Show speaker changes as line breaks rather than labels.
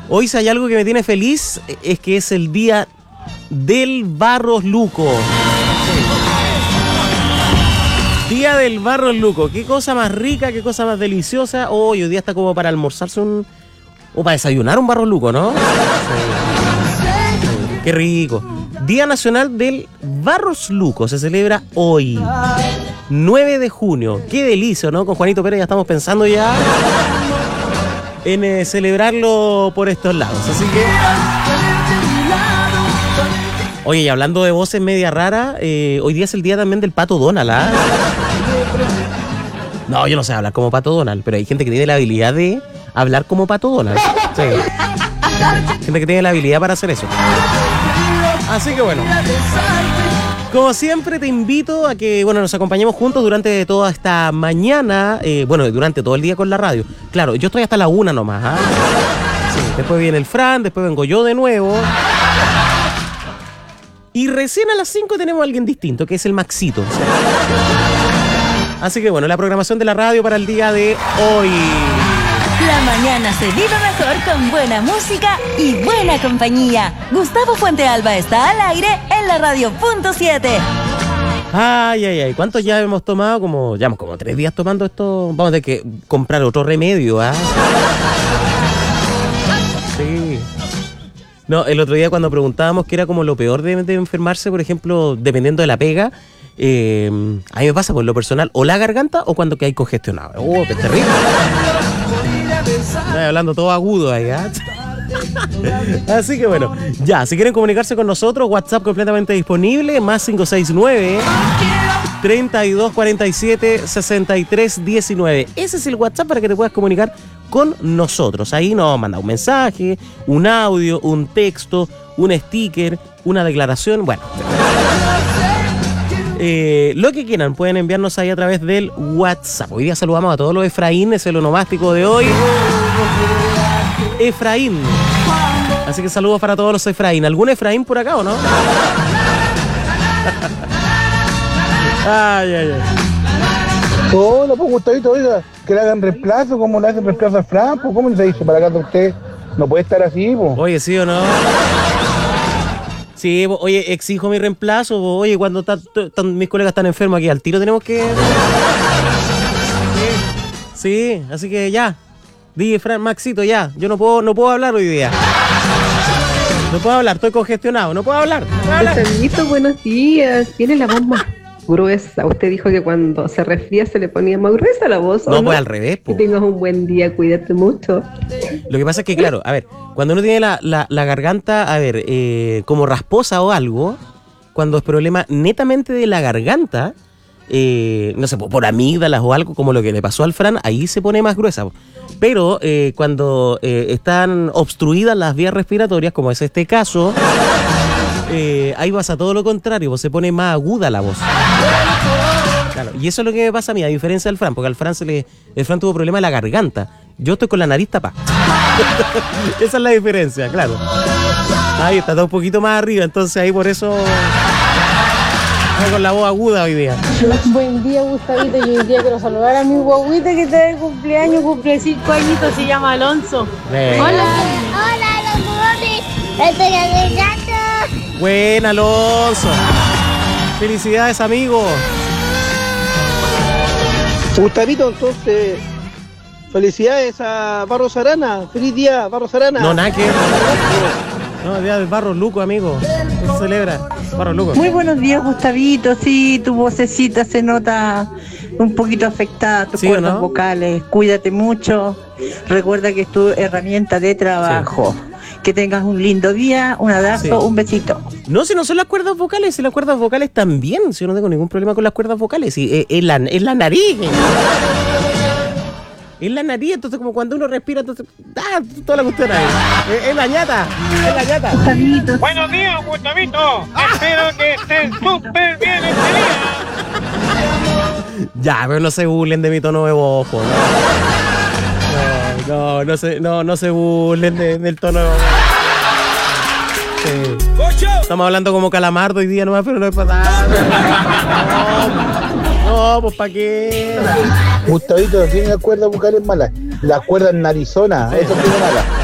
Hoy si hay algo que me tiene feliz es que es el día del Barros Luco. Día del Barros Luco. Qué cosa más rica, qué cosa más deliciosa. Hoy día está como para almorzarse o para desayunar un Barros Luco, ¿no? Sí. Qué rico. Día Nacional del Barros Luco. Se celebra hoy, 9 de junio. Qué delicia, ¿no? Con Juanito Pérez ya estamos pensando ya en celebrarlo por estos lados. Así que... Oye, y hablando de voces media raras, hoy día es el día también del Pato Donald, ¿ah? No, yo no sé hablar como Pato Donald, pero hay gente que tiene la habilidad de hablar como Pato Donald. Sí. Gente que tiene la habilidad para hacer eso. Así que bueno, como siempre te invito a que nos acompañemos juntos durante toda esta mañana, durante todo el día con la radio. Claro, yo estoy hasta la 1 nomás, ¿ah? Sí, después viene el Fran, después vengo yo de nuevo. Y recién a las 5 tenemos a alguien distinto, que es el Maxito. Así que la programación de la radio para el día de hoy.
La mañana se vive mejor con buena música y buena compañía. Gustavo Fuentealba está al aire en la radio.7.
Ay. ¿Cuántos ya hemos tomado? Llevamos como 3 días tomando esto. Vamos a tener que comprar otro remedio, ¿ah? Sí. No, el otro día cuando preguntábamos qué era como lo peor de enfermarse, por ejemplo, dependiendo de la pega, a mí me pasa por lo personal, o la garganta o cuando que hay congestionado. ¡Qué terrible! Estoy hablando todo agudo ahí, ¿eh? Así que ya, si quieren comunicarse con nosotros, WhatsApp completamente disponible, más 569 3247 6319. Ese es el WhatsApp para que te puedas comunicar con nosotros. Ahí nos manda un mensaje, un audio, un texto, un sticker, una declaración, lo que quieran, pueden enviarnos ahí a través del WhatsApp. Hoy día saludamos a todos los Efraín, es el onomástico de hoy. Efraín. Así que saludos para todos los Efraín. ¿Algún Efraín por acá o no? Ay.
Hola, pues Gustavito, oiga, que le hagan reemplazo, como le hacen reemplazo al Fran, pues ¿cómo se dice para acá de usted? No puede estar así, pues.
Oye, ¿sí o no? Sí, oye, exijo mi reemplazo, oye, cuando mis colegas están enfermos aquí, al tiro tenemos que... Sí, así que ya, dije Fran, Maxito, ya, yo no puedo hablar hoy día. No puedo hablar, estoy congestionado, no puedo hablar.
Gustavito, buenos días, tiene la voz más gruesa. Usted dijo que cuando se resfría se le ponía más gruesa la voz, ¿o no?
Pues al revés, po.
Que tengas un buen día, cuídate mucho.
Lo que pasa es que, claro, a ver, cuando uno tiene la garganta, como rasposa o algo, cuando es problema netamente de la garganta, no sé, por amígdalas o algo, como lo que le pasó al Fran, ahí se pone más gruesa. Pero cuando están obstruidas las vías respiratorias, como es este caso, ahí pasa todo lo contrario, se pone más aguda la voz. Claro, y eso es lo que me pasa a mí, a diferencia del Fran, porque al Fran el Fran tuvo problema en la garganta. Yo estoy con la nariz tapada. Esa es la diferencia, claro. Ahí está un poquito más arriba, entonces ahí por eso estoy con la voz aguda hoy día.
Buen día, Gustavito. Yo hoy día quiero saludar a mi guaguita que está de cumpleaños, cumple 5 añitos, se llama Alonso. Hola,
los moris. Estoy gato.
Buena, Alonso. Felicidades, amigo.
Gustavito, entonces, felicidades a Barros Arana. Feliz día, Barros Arana.
No, nada que... No, día del Barros Luco, amigo. ¿Qué se celebra? Barros Luco.
Muy buenos días, Gustavito. Sí, tu vocecita se nota un poquito afectada, tus cuerdas vocales. Cuídate mucho. Recuerda que es tu herramienta de trabajo. Sí. Que tengas un lindo día, un abrazo, un besito.
No, si no son las cuerdas vocales, si las cuerdas vocales también. Si yo no tengo ningún problema con las cuerdas vocales. Si, es la nariz. Es la nariz, entonces como cuando uno respira, entonces toda la cuestión ahí. Es la ñata,
Gustavito.
Buenos días, Gustavito. Espero que estés súper bien este día.
Ya, pero no se burlen de mi tono de voz, no se burlen del tono de voz. Sí. Estamos hablando como Calamardo hoy día nomás, pero no es para nada. No, pues ¿para qué?
Gustavito, tiene las cuerdas vocales malas. Las cuerdas narizonas, eso tiene malas.